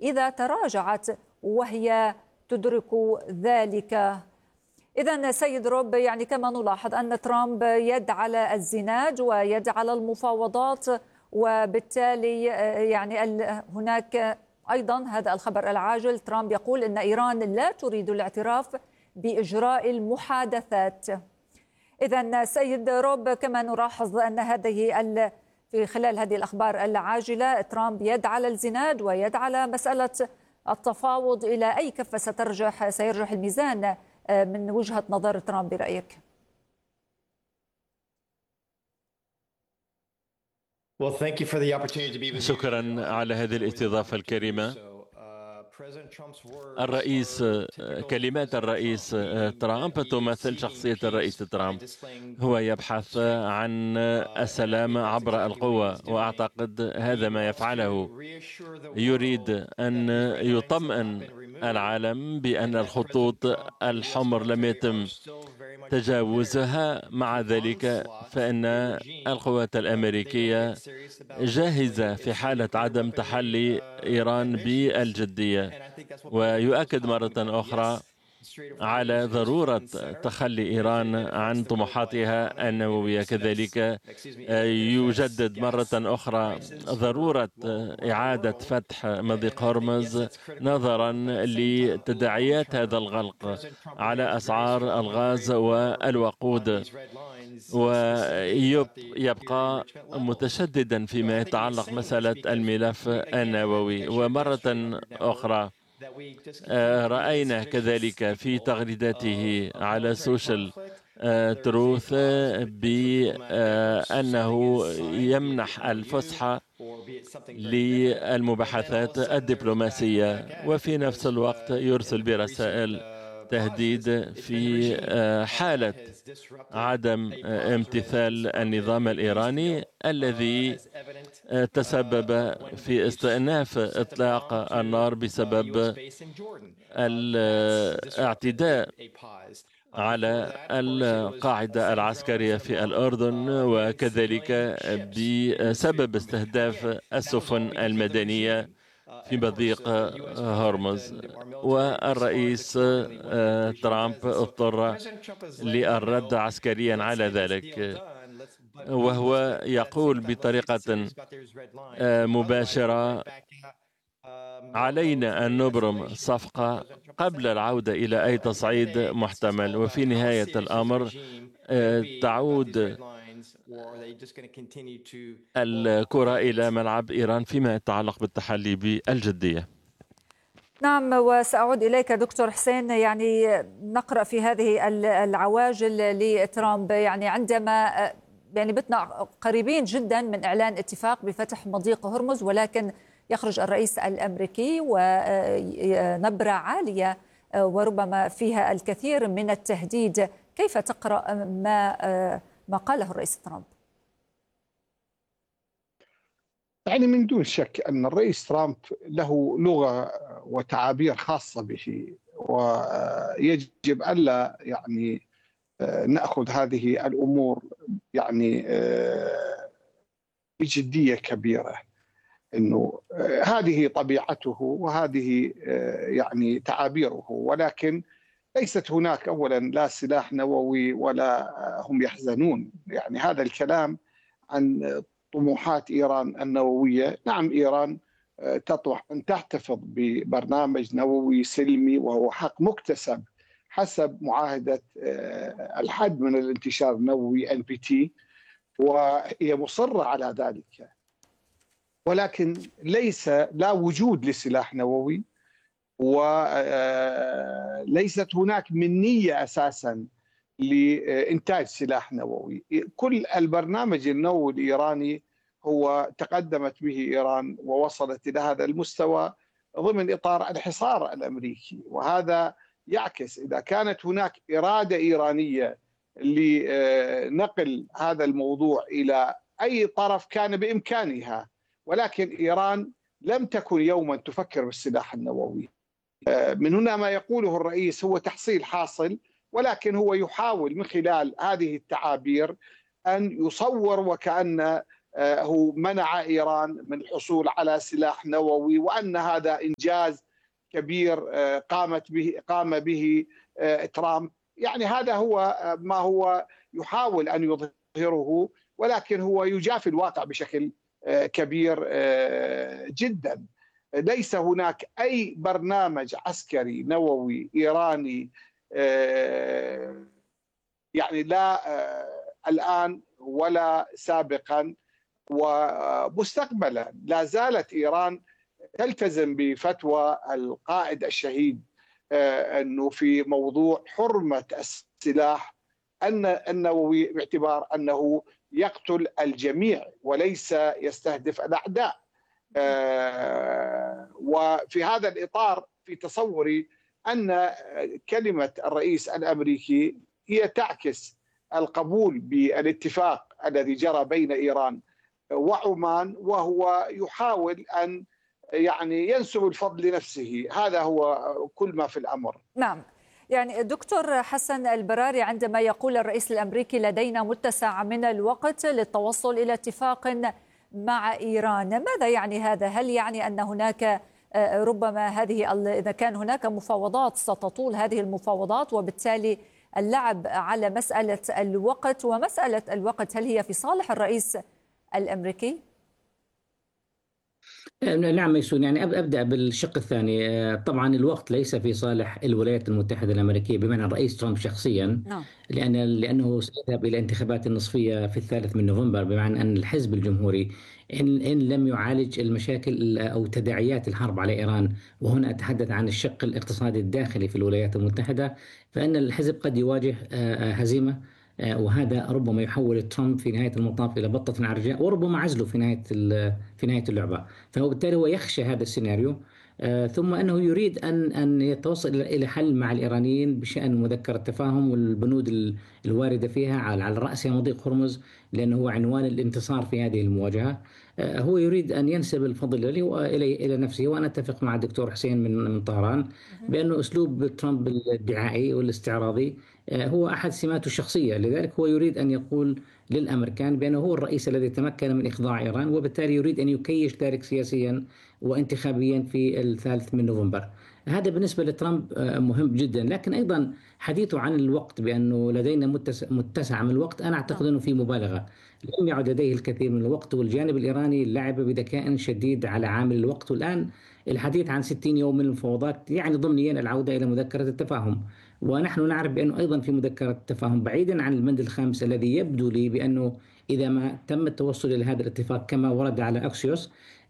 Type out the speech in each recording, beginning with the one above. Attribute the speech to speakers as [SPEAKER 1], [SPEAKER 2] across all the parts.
[SPEAKER 1] إذا تراجعت وهي تدرك ذلك. إذن سيد روب، يعني كما نلاحظ أن ترامب يد على الزناج ويد على المفاوضات، وبالتالي يعني هناك أيضا هذا الخبر العاجل. ترامب يقول أن إيران لا تريد الاعتراف بإجراء المحادثات. إذن سيد روب، كما نلاحظ أن في خلال هذه الأخبار العاجلة ترامب يد على الزناد ويد على مسألة التفاوض. إلى أي كفة سيرجح الميزان من وجهة نظر ترامب برأيك؟
[SPEAKER 2] شكرا على هذه الاستضافة الكريمة. كلمات الرئيس ترامب تمثل شخصية الرئيس ترامب. هو يبحث عن السلام عبر القوة، وأعتقد هذا ما يفعله. يريد أن يطمئن العالم بأن الخطوط الحمر لم يتم تجاوزها. مع ذلك فإن القوات الأمريكية جاهزة في حالة عدم تحلي إيران بالجدية، ويؤكد مرة أخرى على ضرورة تخلي إيران عن طموحاتها النووية. كذلك يجدد مرة أخرى ضرورة إعادة فتح مضيق هرمز نظرا لتداعيات هذا الغلق على أسعار الغاز والوقود، ويبقى متشددا فيما يتعلق مسألة الملف النووي. ومرة أخرى رأينا كذلك في تغريداته على سوشيال تروث بأنه يمنح الفسحة للمباحثات الدبلوماسية، وفي نفس الوقت يرسل برسائل تهديد في حالة عدم امتثال النظام الإيراني الذي تسبب في استئناف إطلاق النار بسبب الاعتداء على القاعدة العسكرية في الأردن، وكذلك بسبب استهداف السفن المدنية في مضيق هرمز. والرئيس ترامب اضطر للرد عسكريا على ذلك، وهو يقول بطريقة مباشرة: علينا أن نبرم صفقة قبل العودة إلى أي تصعيد محتمل. وفي نهاية الأمر تعود الكرة إلى ملعب إيران فيما يتعلق بالتحلي بالجدية.
[SPEAKER 1] نعم، وسأعود إليك دكتور حسين. يعني نقرأ في هذه العواجل لترامب، يعني عندما بتنا قريبين جدا من إعلان اتفاق بفتح مضيق هرمز، ولكن يخرج الرئيس الأمريكي ونبرة عالية وربما فيها الكثير من التهديد. كيف تقرأ ما قاله الرئيس ترامب؟
[SPEAKER 3] يعني من دون شك أن الرئيس ترامب له لغة وتعابير خاصة به، ويجب ألا يعني نأخذ هذه الأمور يعني بجدية كبيرة. إنه هذه طبيعته وهذه يعني تعابيره، ولكن ليست هناك أولا لا سلاح نووي ولا هم يحزنون. يعني هذا الكلام عن طموحات إيران النووية، نعم إيران تطمح أن تحتفظ ببرنامج نووي سلمي وهو حق مكتسب حسب معاهدة الحد من الانتشار النووي NPT، وهي مصرة على ذلك، ولكن لا وجود لسلاح نووي، وليست هناك من نية أساسا لإنتاج سلاح نووي. كل البرنامج النووي الإيراني هو تقدمت به إيران ووصلت إلى هذا المستوى ضمن إطار الحصار الأمريكي، وهذا يعكس إذا كانت هناك إرادة إيرانية لنقل هذا الموضوع إلى أي طرف كان بإمكانها، ولكن إيران لم تكن يوما تفكر بالسلاح النووي. من هنا ما يقوله الرئيس هو تحصيل حاصل، ولكن هو يحاول من خلال هذه التعابير أن يصور وكأن هو منع إيران من الحصول على سلاح نووي، وأن هذا إنجاز كبير قام به ترامب. يعني هذا هو ما هو يحاول أن يظهره، ولكن هو يجافي الواقع بشكل كبير جدا. ليس هناك أي برنامج عسكري نووي إيراني يعني لا الآن ولا سابقا ومستقبلا. لا زالت إيران تلتزم بفتوى القائد الشهيد أنه في موضوع حرمة السلاح النووي، باعتبار أنه يقتل الجميع وليس يستهدف الأعداء. وفي هذا الإطار في تصوري أن كلمة الرئيس الأمريكي هي تعكس القبول بالاتفاق الذي جرى بين إيران وعمان، وهو يحاول أن يعني ينسب الفضل لنفسه. هذا هو كل ما في الأمر.
[SPEAKER 1] نعم، يعني دكتور حسن البراري، عندما يقول الرئيس الأمريكي لدينا متسع من الوقت للتوصل إلى اتفاق مع إيران، ماذا يعني هذا؟ هل يعني أن هناك ربما إذا كان هناك مفاوضات ستطول هذه المفاوضات، وبالتالي اللعب على مسألة الوقت، ومسألة الوقت هل هي في صالح الرئيس الأمريكي؟
[SPEAKER 4] نعم ميسون، يعني أبدأ بالشق الثاني. طبعا الوقت ليس في صالح الولايات المتحدة الأمريكية بمعنى الرئيس ترامب شخصيا، لأنه سيذهب إلى انتخابات النصفية في 3 من نوفمبر، بمعنى أن الحزب الجمهوري إن لم يعالج المشاكل أو تداعيات الحرب على إيران، وهنا أتحدث عن الشق الاقتصادي الداخلي في الولايات المتحدة، فإن الحزب قد يواجه هزيمة، وهذا ربما يحول ترامب في نهاية المطاف إلى بطة عرجاء، وربما عزله في نهاية اللعبة. فبالتالي هو يخشى هذا السيناريو. ثم أنه يريد أن يتوصل إلى حل مع الإيرانيين بشأن مذكرة التفاهم والبنود الواردة فيها، على رأسها مضيق هرمز، لأنه هو عنوان الانتصار في هذه المواجهة. هو يريد أن ينسب الفضل إلى نفسه. وأنا أتفق مع الدكتور حسين من طهران بأنه أسلوب ترامب الدعائي والاستعراضي هو أحد سماته الشخصية، لذلك هو يريد أن يقول للأمريكان بأنه هو الرئيس الذي تمكن من إخضاع إيران، وبالتالي يريد أن يكيش ذلك سياسيا وانتخابيا في 3 من نوفمبر. هذا بالنسبة لترامب مهم جدا. لكن أيضا حديثه عن الوقت بأنه لدينا متسع من الوقت، أنا أعتقد أنه في مبالغة. لم يعد لديه الكثير من الوقت، والجانب الإيراني لعب بذكاء شديد على عامل الوقت. والآن الحديث عن 60 يوم من المفاوضات يعني ضمنيا العودة إلى مذكرة التفاهم. ونحن نعرف بأنه أيضا في مذكرة التفاهم بعيدا عن البند الخامس الذي يبدو لي بأنه إذا ما تم التوصل إلى هذا الاتفاق كما ورد على أكسيوس،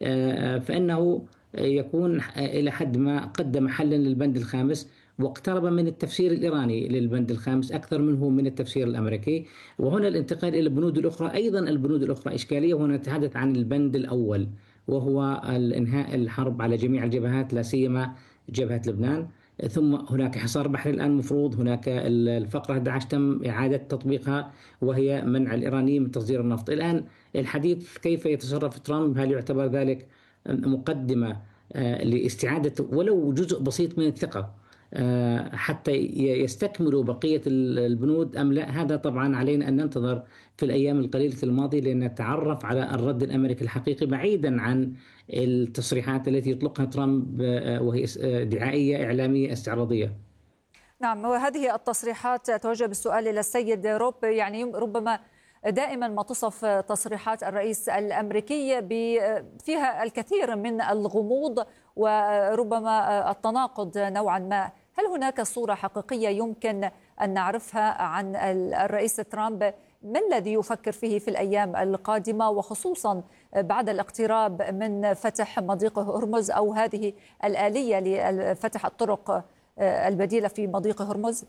[SPEAKER 4] فإنه يكون إلى حد ما قدم حلا للبند الخامس، واقترب من التفسير الإيراني للبند الخامس أكثر منه من التفسير الأمريكي. وهنا الانتقال إلى البنود الأخرى، أيضا البنود الأخرى إشكالية. وهنا نتحدث عن البند الأول، وهو الإنهاء الحرب على جميع الجبهات، لا سيما جبهة لبنان. ثم هناك حصار بحري الآن مفروض. هناك الفقرة 11 تم إعادة تطبيقها، وهي منع الإيرانيين من تصدير النفط. الآن الحديث كيف يتصرف ترامب، هل يعتبر ذلك مقدمة لاستعادة ولو جزء بسيط من الثقة حتى يستكملوا بقية البنود أم لا؟ هذا طبعا علينا أن ننتظر في الأيام القليلة الماضية لنتعرف على الرد الأمريكي الحقيقي، بعيدا عن التصريحات التي يطلقها ترامب وهي دعائية إعلامية استعراضية.
[SPEAKER 1] نعم، وهذه التصريحات أتوجه بالسؤال إلى السيد روب. يعني ربما دائما ما تصف تصريحات الرئيس الأمريكي فيها الكثير من الغموض وربما التناقض نوعا ما. هل هناك صورة حقيقية يمكن أن نعرفها عن الرئيس ترامب؟ ما الذي يفكر فيه في الأيام القادمة، وخصوصا بعد الاقتراب من فتح مضيق هرمز أو هذه الآلية لفتح الطرق البديلة في مضيق هرمز؟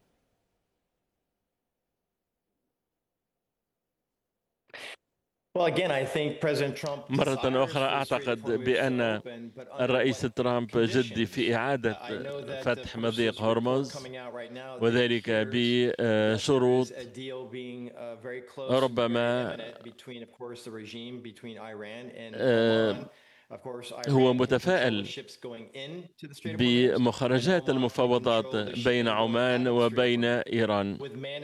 [SPEAKER 2] مرة أخرى أعتقد بأن الرئيس ترامب جدي في إعادة فتح مضيق هرمز، وذلك بشروط ربما هو متفائل بمخرجات المفاوضات بين عمان وبين إيران.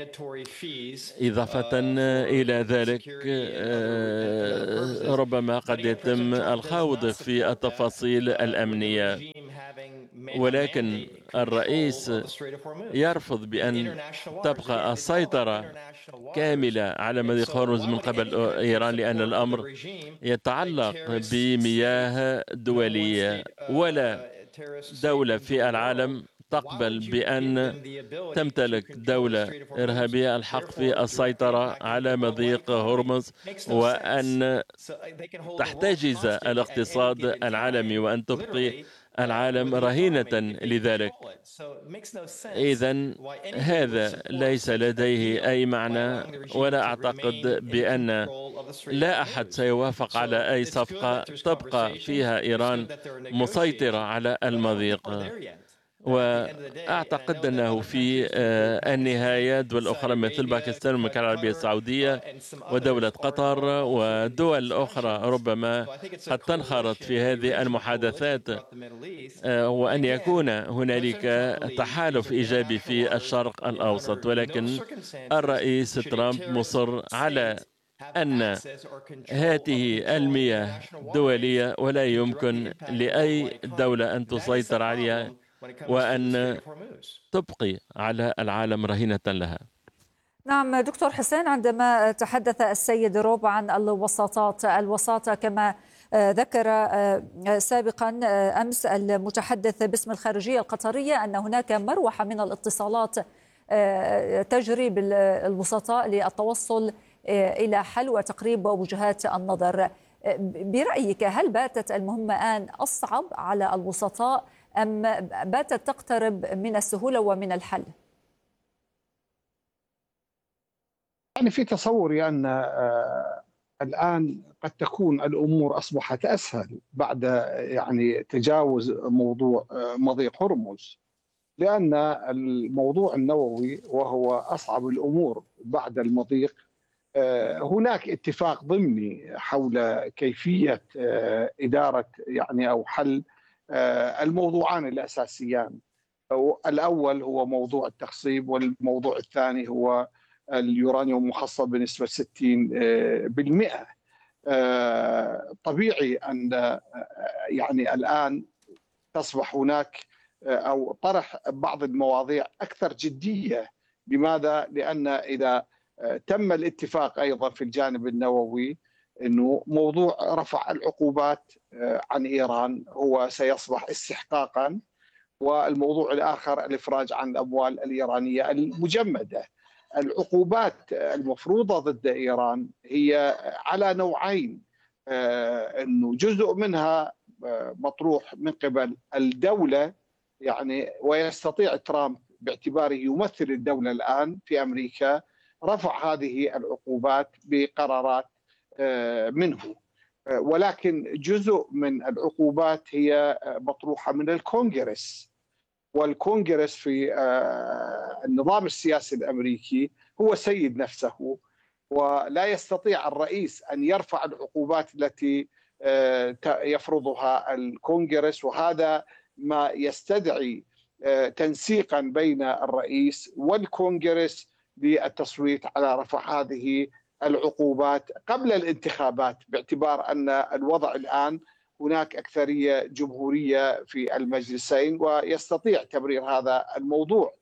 [SPEAKER 2] إضافة إلى ذلك ربما قد يتم الخوض في التفاصيل الأمنية، ولكن الرئيس يرفض بأن تبقى السيطرة كاملة على مضيق هرمز من قبل إيران، لأن الأمر يتعلق بمياه دولية، ولا دولة في العالم تقبل بأن تمتلك دولة إرهابية الحق في السيطرة على مضيق هرمز وأن تحتجز الاقتصاد العالمي وأن تبقي العالم رهينة لذلك. إذن هذا ليس لديه أي معنى، ولا أعتقد بأن لا أحد سيوافق على أي صفقة تبقى فيها إيران مسيطرة على المضيق. وأعتقد أنه في النهاية دول أخرى مثل باكستان والمملكة العربية السعودية ودولة قطر ودول أخرى ربما قد تنخرط في هذه المحادثات، وأن يكون هنالك تحالف إيجابي في الشرق الأوسط. ولكن الرئيس ترامب مصر على أن هذه المياه دولية ولا يمكن لأي دولة أن تسيطر عليها وأن تبقي على العالم رهينة لها.
[SPEAKER 1] نعم دكتور حسين، عندما تحدث السيد روب عن الوساطة كما ذكر سابقا أمس المتحدث باسم الخارجية القطرية أن هناك مروحة من الاتصالات تجري بالوسطاء للتوصل إلى حل وتقريب وجهات النظر. برأيك هل باتت المهمة الآن أصعب على الوسطاء أم باتت تقترب من السهولة ومن الحل؟
[SPEAKER 3] يعني في تصوري أن الآن قد تكون الأمور أصبحت أسهل بعد يعني تجاوز موضوع مضيق هرمز، لأن الموضوع النووي وهو أصعب الأمور بعد المضيق هناك اتفاق ضمني حول كيفية إدارة يعني أو حل الموضوعان الأساسيان. الأول هو موضوع التخصيب، والموضوع الثاني هو اليورانيوم مخصب بنسبة 60%. طبيعي أن يعني الآن تصبح هناك أو طرح بعض المواضيع أكثر جدية. لماذا؟ لأن إذا تم الاتفاق أيضا في الجانب النووي أنه موضوع رفع العقوبات عن إيران هو سيصبح استحقاقا، والموضوع الآخر الإفراج عن الأموال الإيرانية المجمدة. العقوبات المفروضة ضد إيران هي على نوعين، أنه جزء منها مطروح من قبل الدولة يعني، ويستطيع ترامب باعتباره يمثل الدولة الآن في أمريكا رفع هذه العقوبات بقرارات منه، ولكن جزء من العقوبات هي مطروحة من الكونغرس، والكونغرس في النظام السياسي الأمريكي هو سيد نفسه، ولا يستطيع الرئيس أن يرفع العقوبات التي يفرضها الكونغرس، وهذا ما يستدعي تنسيقا بين الرئيس والكونغرس للتصويت على رفع هذه العقوبات قبل الانتخابات، باعتبار أن الوضع الآن هناك أكثرية جمهورية في المجلسين ويستطيع تبرير هذا الموضوع.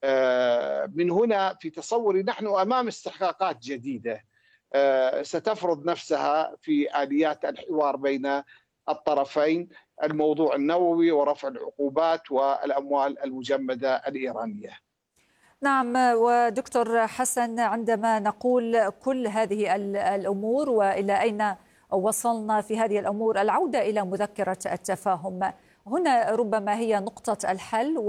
[SPEAKER 3] من هنا في تصوري نحن أمام استحقاقات جديدة ستفرض نفسها في آليات الحوار بين الطرفين، الموضوع النووي ورفع العقوبات والأموال المجمدة الإيرانية.
[SPEAKER 1] نعم، ودكتور حسن، عندما نقول كل هذه الأمور وإلى أين وصلنا في هذه الأمور، العودة إلى مذكرة التفاهم هنا ربما هي نقطة الحل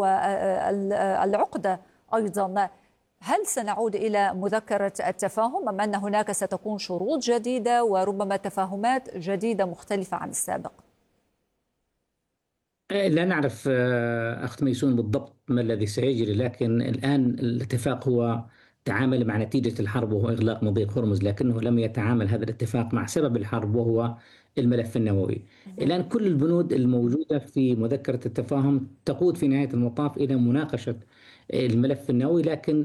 [SPEAKER 1] والعقدة أيضا. هل سنعود إلى مذكرة التفاهم أم أن هناك ستكون شروط جديدة وربما تفاهمات جديدة مختلفة عن السابق؟
[SPEAKER 4] لا نعرف أخت ميسون بالضبط ما الذي سيجري، لكن الآن الاتفاق هو تعامل مع نتيجة الحرب وهو إغلاق مضيق هرمز، لكنه لم يتعامل هذا الاتفاق مع سبب الحرب وهو الملف النووي. الآن كل البنود الموجودة في مذكرة التفاهم تقود في نهاية المطاف إلى مناقشة الملف النووي، لكن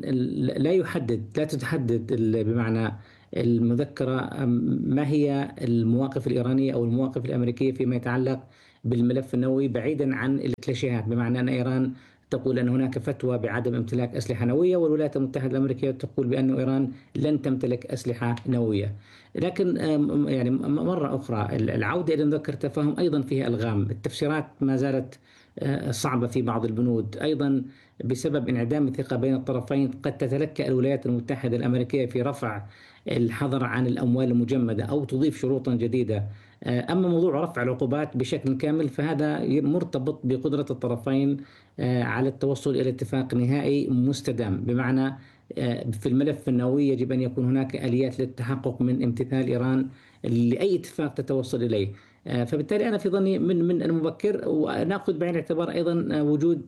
[SPEAKER 4] لا تتحدد بمعنى المذكرة ما هي المواقف الإيرانية أو المواقف الأمريكية فيما يتعلق بالملف النووي، بعيدا عن الكليشيهات، بمعنى أن إيران تقول أن هناك فتوى بعدم امتلاك أسلحة نووية، والولايات المتحدة الأمريكية تقول بأن إيران لن تمتلك أسلحة نووية. لكن يعني مرة أخرى العودة إلى مذكرة التفاهم أيضا فيها ألغام، التفسيرات ما زالت صعبة في بعض البنود، أيضا بسبب انعدام الثقة بين الطرفين قد تتلكأ الولايات المتحدة الأمريكية في رفع الحظر عن الأموال المجمدة أو تضيف شروطا جديدة. أما موضوع رفع العقوبات بشكل كامل فهذا مرتبط بقدرة الطرفين على التوصل إلى اتفاق نهائي مستدام، بمعنى في الملف النووي يجب أن يكون هناك آليات للتحقق من امتثال إيران لأي اتفاق تتوصل إليه. فبالتالي أنا في ظني من المبكر، ونأخذ بعين الاعتبار أيضا وجود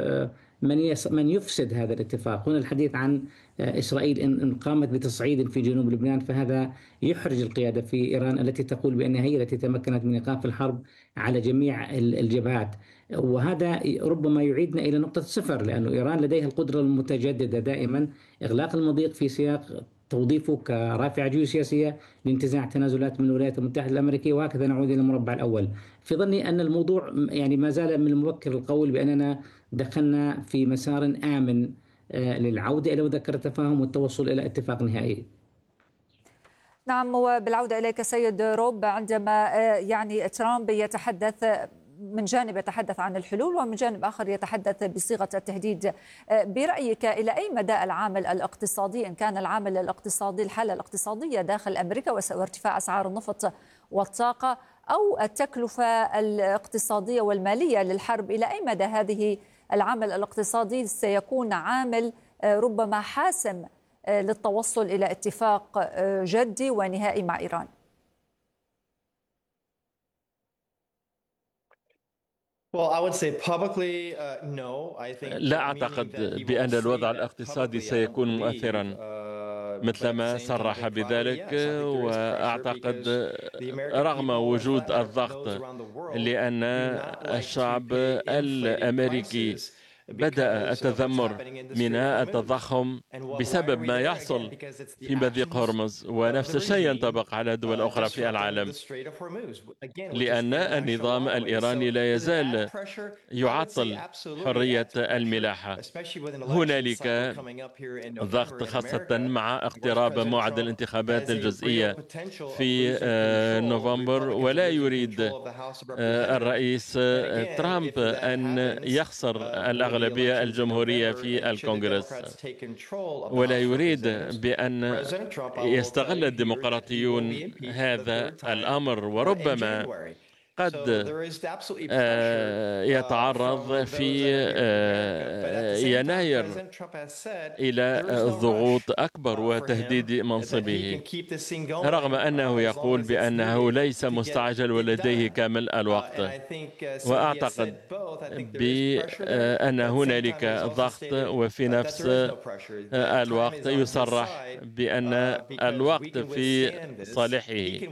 [SPEAKER 4] من يفسد هذا الاتفاق. هنا الحديث عن إسرائيل إن قامت بتصعيد في جنوب لبنان، فهذا يحرج القيادة في إيران التي تقول بأنها هي التي تمكنت من إيقاف الحرب على جميع الجبهات، وهذا ربما يعيدنا إلى نقطة صفر، لأن إيران لديها القدرة المتجددة دائما إغلاق المضيق في سياق توظيفه كرافعة جيوسياسية لانتزاع تنازلات من الولايات المتحدة الأمريكية، وهكذا نعود إلى المربع الأول. في ظني أن الموضوع يعني ما زال من المبكر القول بأننا دخلنا في مسار آمن للعودة إلى مذكرة التفاهم والتوصل إلى اتفاق نهائي.
[SPEAKER 1] نعم، وبالعودة إليك سيد روب، عندما يعني ترامب يتحدث من جانب يتحدث عن الحلول ومن جانب آخر يتحدث بصيغة التهديد، برأيك إلى أي مدى العامل الاقتصادي، إن كان العامل الاقتصادي الحالة الاقتصادية داخل أمريكا وارتفاع أسعار النفط والطاقة، أو التكلفة الاقتصادية والمالية للحرب، إلى أي مدى هذه العامل الاقتصادي سيكون عامل ربما حاسم للتوصل إلى اتفاق جدي ونهائي مع إيران؟
[SPEAKER 2] لا أعتقد بأن الوضع الاقتصادي سيكون مؤثرا مثلما صرح بذلك، وأعتقد رغم وجود الضغط، لأن الشعب الأمريكي بدأ التذمر من التضخم بسبب ما يحصل في مضيق هرمز، ونفس الشيء ينطبق على دول أخرى في العالم، لأن النظام الإيراني لا يزال يعطل حرية الملاحة. هنالك ضغط خاصة مع اقتراب موعد الانتخابات الجزئية في نوفمبر، ولا يريد الرئيس ترامب أن يخسر الأغلبية الجمهورية في الكونغرس، ولا يريد بأن يستغل الديمقراطيون هذا الأمر، وربما قد يتعرض في يناير إلى ضغوط أكبر وتهديد منصبه، رغم أنه يقول بأنه ليس مستعجل ولديه كامل الوقت. وأعتقد بأن هنالك ضغط، وفي نفس الوقت يصرح بأن الوقت في صالحه،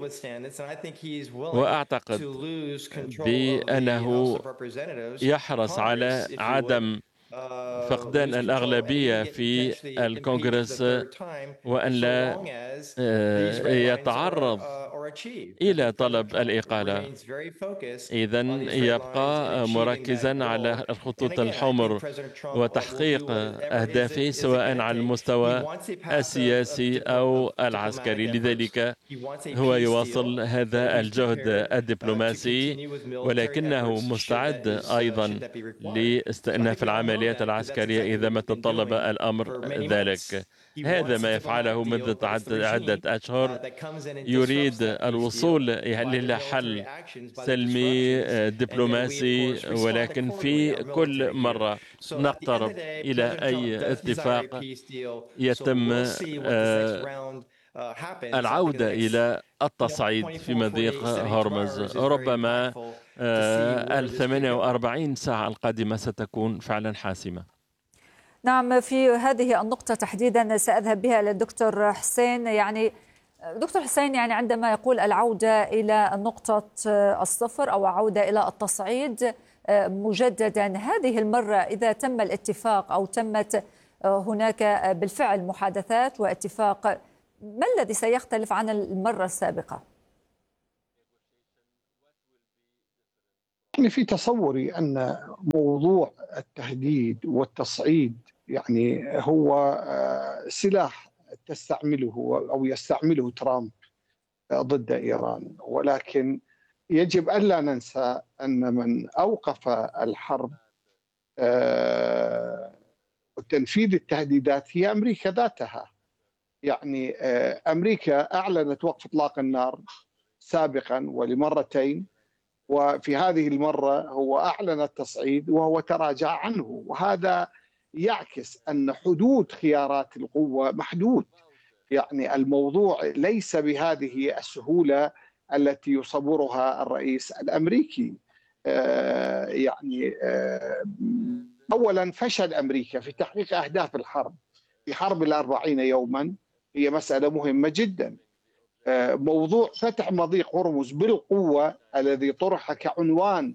[SPEAKER 2] وأعتقد بأنه يحرص على عدم فقدان الأغلبية في الكونغرس، وأن لا يتعرض إلى طلب الإقالة. إذن يبقى مركزا على الخطوط الحمر وتحقيق أهدافه سواء على المستوى السياسي أو العسكري. لذلك هو يواصل هذا الجهد الدبلوماسي، ولكنه مستعد أيضا لاستئناف العمليات العسكرية إذا ما تطلب الأمر ذلك. هذا ما يفعله منذ عدة أشهر، يريد الوصول إلى حل سلمي دبلوماسي، ولكن في كل مرة نقترب إلى أي اتفاق يتم العودة إلى التصعيد في مضيق هرمز. ربما 48 ساعة القادمة ستكون فعلا حاسمة.
[SPEAKER 1] نعم، في هذه النقطة تحديدا سأذهب بها للدكتور حسين. يعني دكتور حسين، يعني عندما يقول العودة إلى نقطة الصفر أو عودة إلى التصعيد مجددا، هذه المرة إذا تم الاتفاق أو تمت هناك بالفعل محادثات واتفاق، ما الذي سيختلف عن المرة السابقة؟
[SPEAKER 3] يعني في تصوري أن موضوع التهديد والتصعيد يعني هو سلاح تستعمله أو يستعمله ترامب ضد إيران، ولكن يجب ألا ننسى أن من أوقف الحرب وتنفيذ التهديدات هي أمريكا ذاتها. يعني أمريكا أعلنت وقف إطلاق النار سابقا ولمرتين، وفي هذه المرة هو أعلن التصعيد وهو تراجع عنه، وهذا يعكس أن حدود خيارات القوة محدود. يعني الموضوع ليس بهذه السهولة التي يصورها الرئيس الأمريكي. يعني أولا فشل أمريكا في تحقيق أهداف الحرب في حرب 40 يوما هي مسألة مهمة جدا. موضوع فتح مضيق هرمز بالقوة الذي طرح كعنوان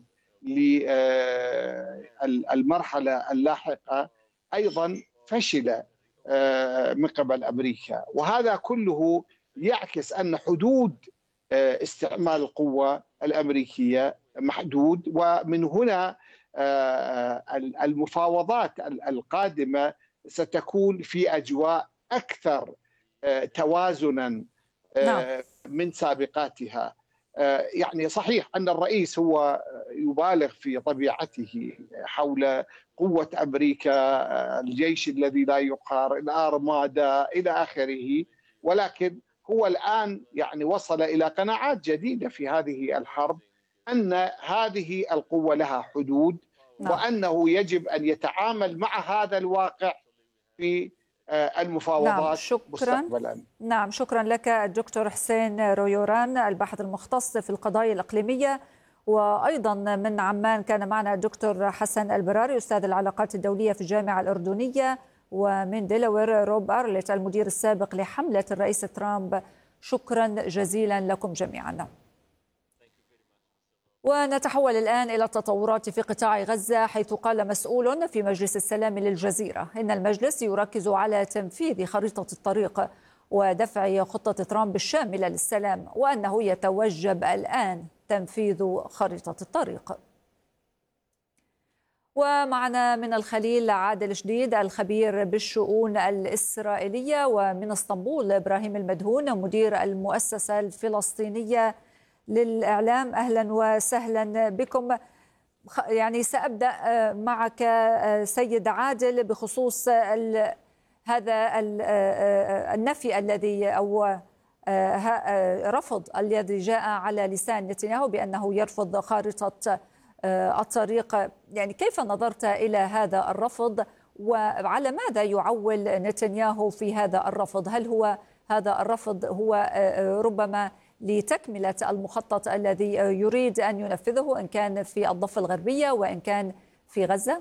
[SPEAKER 3] للمرحلة اللاحقة أيضا فشل من قبل أمريكا، وهذا كله يعكس أن حدود استعمال القوة الأمريكية محدود. ومن هنا المفاوضات القادمة ستكون في أجواء أكثر توازنا من سابقاتها. يعني صحيح أن الرئيس هو يبالغ في طبيعته حول قوة أمريكا، الجيش الذي لا يقهر، الأرمادا إلى آخره، ولكن هو الآن يعني وصل إلى قناعات جديدة في هذه الحرب أن هذه القوة لها حدود، وأنه يجب أن يتعامل مع هذا الواقع في المفاوضات مستقبلا.
[SPEAKER 1] نعم، شكرا لك الدكتور حسين رويوران، الباحث المختص في القضايا الإقليمية. وأيضا من عمان كان معنا الدكتور حسن البراري، أستاذ العلاقات الدولية في الجامعة الأردنية، ومن ديلاوير روب أرليت المدير السابق لحملة الرئيس ترامب. شكرا جزيلا لكم جميعا. ونتحول الآن إلى التطورات في قطاع غزة، حيث قال مسؤول في مجلس السلام للجزيرة إن المجلس يركز على تنفيذ خريطة الطريق ودفع خطة ترامب الشاملة للسلام، وأنه يتوجب الآن تنفيذ خريطة الطريق. ومعنا من الخليل عادل شديد الخبير بالشؤون الإسرائيلية، ومن اسطنبول إبراهيم المدهون مدير المؤسسة الفلسطينية للإعلام. أهلا وسهلا بكم. يعني سأبدأ معك سيد عادل بخصوص هذا النفي الذي أو رفض الذي جاء على لسان نتنياهو بأنه يرفض خارطة الطريق. يعني كيف نظرت إلى هذا الرفض، وعلى ماذا يعول نتنياهو في هذا الرفض؟ هل هو هذا الرفض هو ربما لتكملة المخطط الذي يريد أن ينفذه إن كان في الضفة الغربية وإن كان في غزة؟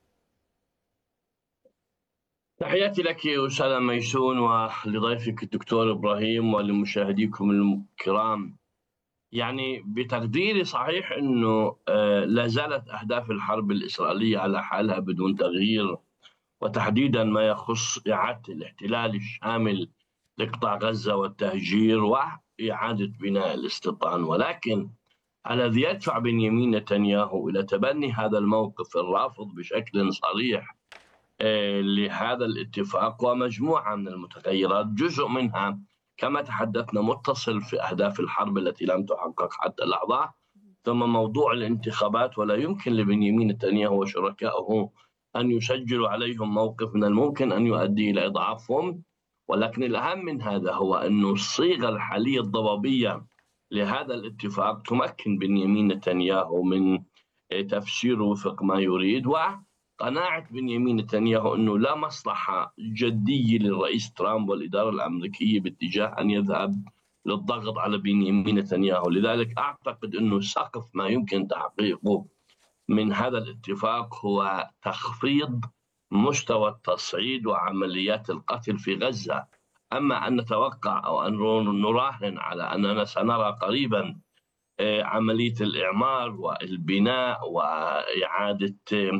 [SPEAKER 5] تحياتي لك أستاذة ميسون ولضيفك الدكتور إبراهيم ولمشاهديكم الكرام. يعني بتقديري صحيح أنه لا زالت أهداف الحرب الإسرائيلية على حالها بدون تغيير، وتحديدا ما يخص إعادة الاحتلال الشامل لقطاع غزة والتهجير وإعادة بناء الاستيطان. ولكن الذي يدفع بنيامين نتنياهو إلى تبني هذا الموقف الرافض بشكل صريح لهذا الاتفاق ومجموعة من المتغيرات، جزء منها كما تحدثنا متصل في أهداف الحرب التي لم تحقق حتى اللحظة، ثم موضوع الانتخابات. ولا يمكن لبنيامين نتنياهو وشركائه أن يسجلوا عليهم موقف من الممكن أن يؤدي إلى إضعافهم. ولكن الأهم من هذا هو أن الصيغة الحالية الضبابية لهذا الاتفاق تمكن بنيامين نتنياهو من تفسيره وفق ما يريد، وقناعة بنيامين نتنياهو أنه لا مصلحة جدية للرئيس ترامب والإدارة الأمريكية باتجاه أن يذهب للضغط على بنيامين نتنياهو. لذلك أعتقد أنه سقف ما يمكن تحقيقه من هذا الاتفاق هو تخفيض مستوى التصعيد وعمليات القتل في غزة. أما أن نتوقع أو أن نراهن على أننا سنرى قريبا عملية الإعمار والبناء وإعادة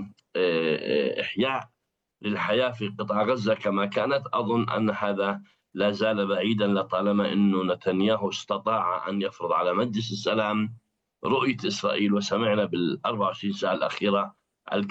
[SPEAKER 5] إحياء للحياة في قطاع غزة كما كانت، أظن أن هذا لا زال بعيدا لطالما أن نتنياهو استطاع أن يفرض على مجلس السلام رؤية إسرائيل. وسمعنا بال24 ساعة الأخيرة